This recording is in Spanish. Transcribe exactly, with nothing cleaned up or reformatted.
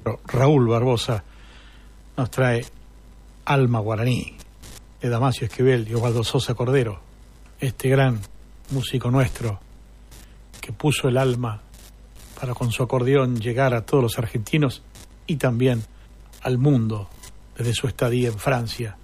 Raúl Barbosa nos trae Alma Guaraní, de Damasio Esquivel y Osvaldo Sosa Cordero, este gran músico nuestro que puso el alma para con su acordeón llegar a todos los argentinos y también al mundo desde su estadía en Francia